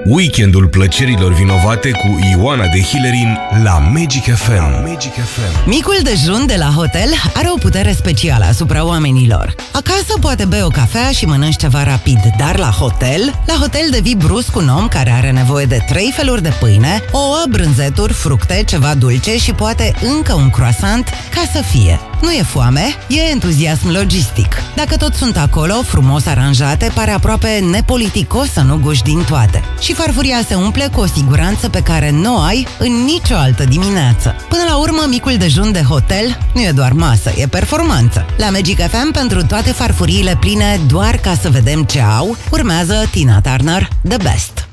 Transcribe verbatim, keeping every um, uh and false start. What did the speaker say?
Weekendul plăcerilor vinovate cu Ioana de Hillerin la Magic F M. Magic F M. Micul dejun de la hotel are o putere specială asupra oamenilor. Acasă poate bei o cafea și mănânci ceva rapid, dar la hotel, la hotel devii brusc un om care are nevoie de trei feluri de pâine, ouă, brânzeturi, fructe, ceva dulce și poate încă un croissant ca să fie. Nu e foame, e entuziasm logistic. Dacă toți sunt acolo, frumos aranjate, pare aproape nepoliticos să nu guși din toate. Și farfuria se umple cu o siguranță pe care nu o ai în nicio altă dimineață. Până la urmă, micul dejun de hotel nu e doar masă, e performanță. La Magic F M, pentru toate farfuriile pline, doar ca să vedem ce au, urmează Tina Turner, The Best.